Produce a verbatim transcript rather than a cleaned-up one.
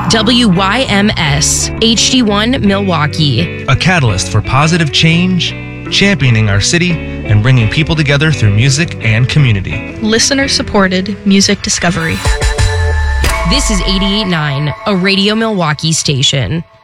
W Y M S, H D one Milwaukee. A catalyst for positive change, championing our city, and bringing people together through music and community. Listener-supported music discovery. This is eighty-eight point nine, a Radio Milwaukee station.